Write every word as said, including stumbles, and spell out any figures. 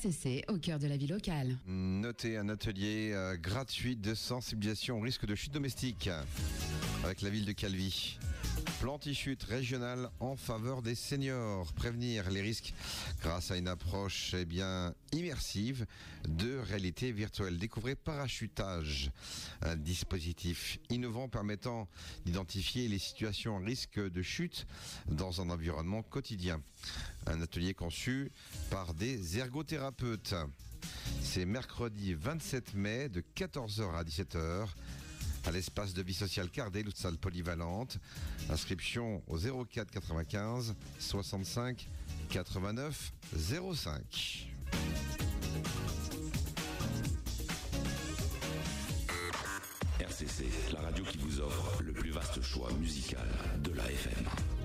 C C, au cœur de la vie locale. Notez un atelier euh, gratuit de sensibilisation au risque de chute domestique avec la ville de Calvi. Plan anti-chute régional en faveur des seniors. Prévenir les risques grâce à une approche eh bien, immersive de réalité virtuelle. Découvrez Parachutage, un dispositif innovant permettant d'identifier les situations à risque de chute dans un environnement quotidien. Un atelier conçu par des ergothérapeutes. C'est mercredi vingt-sept mai de quatorze heures à dix-sept heures. À l'espace de vie sociale Cardel, ou salle polyvalente. Inscription au zéro quatre quatre-vingt-quinze soixante-cinq quatre-vingt-neuf zéro cinq. R C C, la radio qui vous offre le plus vaste choix musical de l'A F M.